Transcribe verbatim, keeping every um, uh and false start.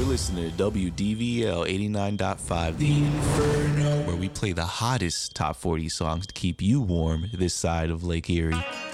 You're listening to W D V L eighty-nine point five, The Inferno, where we play the hottest top forty songs to keep you warm this side of Lake Erie.